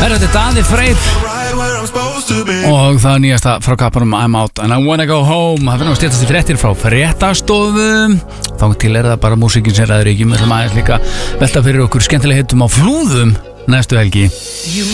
Þetta er Daði Freyr og það er nýjasta frá kapparum I'm Out and I Wanna Go Home. Það finnum að stýttast í fréttir frá fréttastofu. Þá til það bara músíkin sem ræður ekki. Við ætlum aðeins líka velta fyrir okkur skemmtilega hittum á Flúðum næstu helgi.